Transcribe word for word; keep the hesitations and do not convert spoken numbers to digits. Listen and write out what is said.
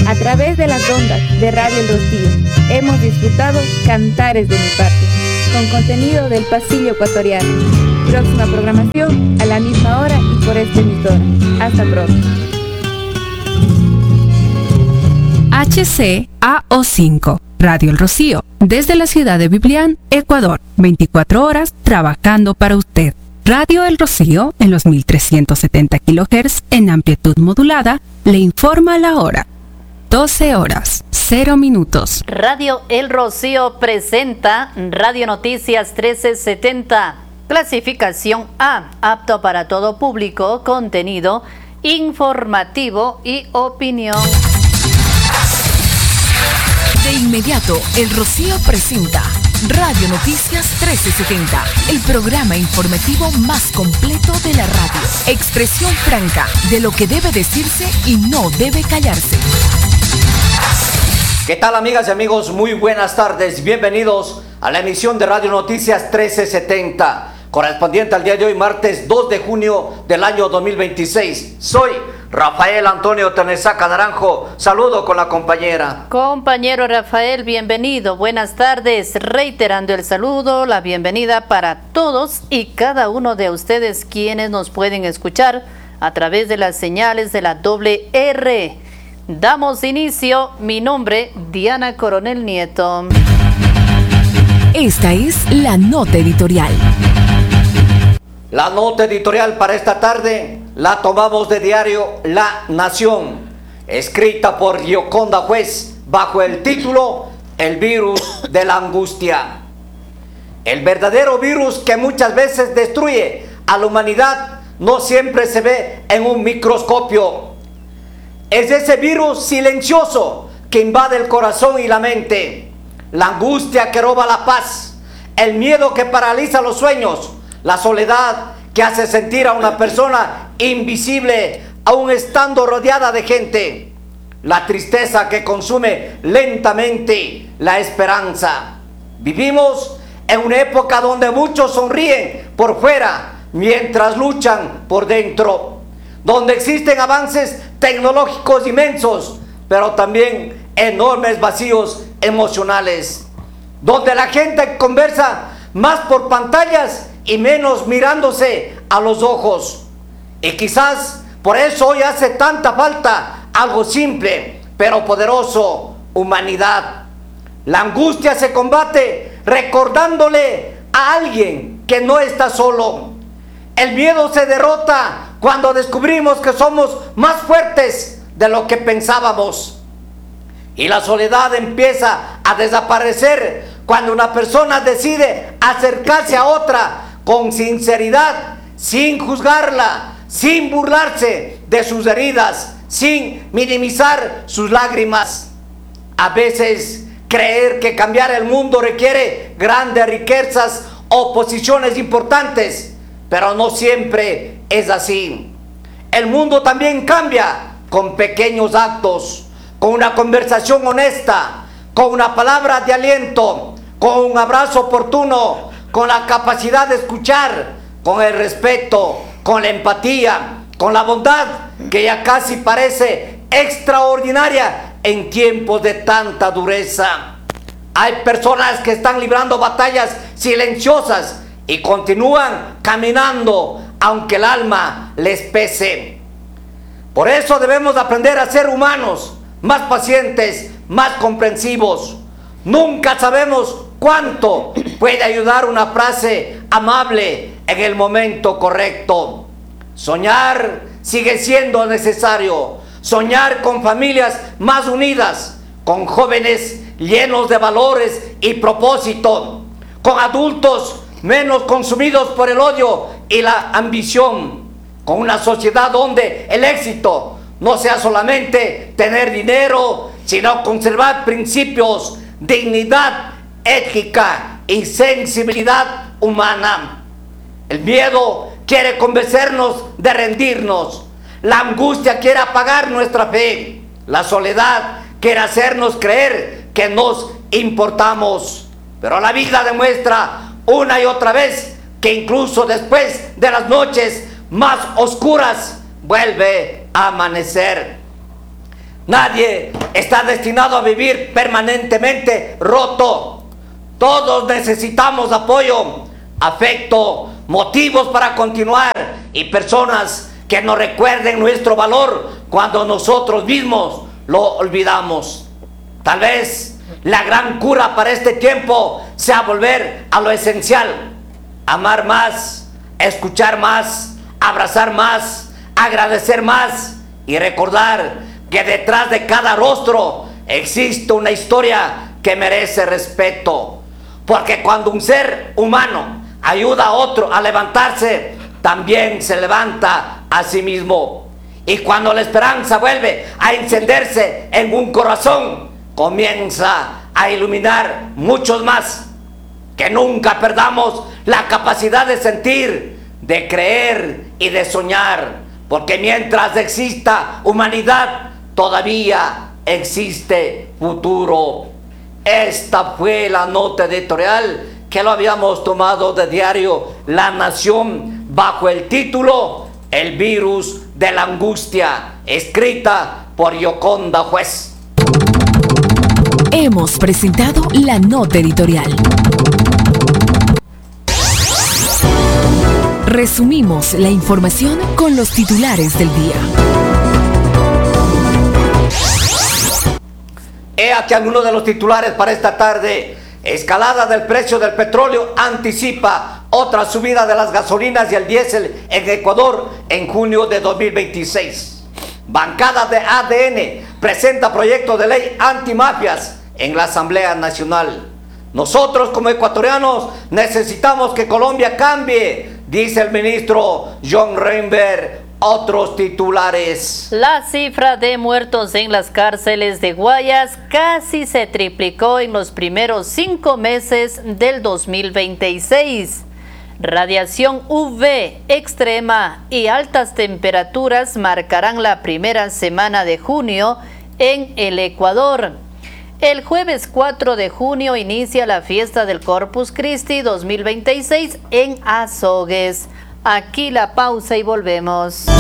A través de las ondas de Radio El Rocío hemos disfrutado Cantares de mi Patria, con contenido del pasillo ecuatoriano. Próxima programación a la misma hora y por esta emisora. Hasta pronto. H C A O cinco, Radio El Rocío, desde la ciudad de Biblián, Ecuador, veinticuatro horas trabajando para usted. Radio El Rocío, en los mil trescientos setenta kilohertz en amplitud modulada, le informa la hora. doce horas, cero minutos. Radio El Rocío presenta Radio Noticias trece setenta. Clasificación A, apto para todo público, contenido informativo y opinión. De inmediato, El Rocío presenta Radio Noticias trece setenta, el programa informativo más completo de la radio. Expresión franca de lo que debe decirse y no debe callarse. ¿Qué tal, amigas y amigos? Muy buenas tardes. Bienvenidos a la emisión de Radio Noticias trece setenta, correspondiente al día de hoy, martes dos de junio del año dos mil veintiséis. Soy Rafael Antonio Tenesaca Naranjo. Saludo con la compañera. Compañero Rafael, bienvenido. Buenas tardes. Reiterando el saludo, la bienvenida para todos y cada uno de ustedes quienes nos pueden escuchar a través de las señales de la doble R. Damos inicio. Mi nombre, Diana Coronel Nieto. Esta es la nota editorial. La nota editorial para esta tarde la tomamos de diario La Nación, escrita por Gioconda Juez, bajo el título El virus de la angustia. El verdadero virus que muchas veces destruye a la humanidad no siempre se ve en un microscopio. Es ese virus silencioso que invade el corazón y la mente, la angustia que roba la paz, el miedo que paraliza los sueños, la soledad que hace sentir a una persona invisible aún estando rodeada de gente, la tristeza que consume lentamente la esperanza. Vivimos en una época donde muchos sonríen por fuera mientras luchan por dentro, donde existen avances tecnológicos inmensos, pero también enormes vacíos emocionales, donde la gente conversa más por pantallas y menos mirándose a los ojos. Y quizás por eso hoy hace tanta falta algo simple pero poderoso: humanidad. La angustia se combate recordándole a alguien que no está solo. El miedo se derrota cuando descubrimos que somos más fuertes de lo que pensábamos. Y la soledad empieza a desaparecer cuando una persona decide acercarse a otra con sinceridad, sin juzgarla, sin burlarse de sus heridas, sin minimizar sus lágrimas. A veces creer que cambiar el mundo requiere grandes riquezas o posiciones importantes, pero no siempre es así. El mundo también cambia con pequeños actos, con una conversación honesta, con una palabra de aliento, con un abrazo oportuno, con la capacidad de escuchar, con el respeto, con la empatía, con la bondad que ya casi parece extraordinaria en tiempos de tanta dureza. Hay personas que están librando batallas silenciosas y continúan caminando aunque el alma les pese. Por eso debemos aprender a ser humanos, más pacientes, más comprensivos. Nunca sabemos cuánto puede ayudar una frase amable en el momento correcto. Soñar sigue siendo necesario. Soñar con familias más unidas, con jóvenes llenos de valores y propósito, con adultos menos consumidos por el odio y la ambición, con una sociedad donde el éxito no sea solamente tener dinero, sino conservar principios, dignidad, ética y sensibilidad humana. El miedo quiere convencernos de rendirnos. La angustia quiere apagar nuestra fe. La soledad quiere hacernos creer que nos importamos. Pero la vida demuestra una y otra vez que incluso después de las noches más oscuras vuelve a amanecer. Nadie está destinado a vivir permanentemente roto. Todos necesitamos apoyo, afecto, motivos para continuar y personas que nos recuerden nuestro valor cuando nosotros mismos lo olvidamos. Tal vez la gran cura para este tiempo sea volver a lo esencial, amar más, escuchar más, abrazar más, agradecer más y recordar que detrás de cada rostro existe una historia que merece respeto. Porque cuando un ser humano ayuda a otro a levantarse, también se levanta a sí mismo. Y cuando la esperanza vuelve a encenderse en un corazón, comienza a iluminar muchos más. Que nunca perdamos la capacidad de sentir, de creer y de soñar. Porque mientras exista humanidad, todavía existe futuro. Esta fue la nota editorial que lo habíamos tomado de diario La Nación bajo el título El virus de la angustia, escrita por Yoconda Juez. Hemos presentado la nota editorial. Resumimos la información con los titulares del día. He aquí algunos de los titulares para esta tarde. Escalada del precio del petróleo anticipa otra subida de las gasolinas y el diésel en Ecuador en junio de dos mil veintiséis. Bancada de A D N presenta proyecto de ley antimafias en la Asamblea Nacional. Nosotros como ecuatorianos necesitamos que Colombia cambie, dice el ministro John Reinberg. Otros titulares. La cifra de muertos en las cárceles de Guayas casi se triplicó en los primeros cinco meses del dos mil veintiséis. Radiación U V extrema y altas temperaturas marcarán la primera semana de junio en el Ecuador. El jueves cuatro de junio inicia la fiesta del Corpus Christi dos mil veintiséis en Azogues. Aquí la pausa y volvemos.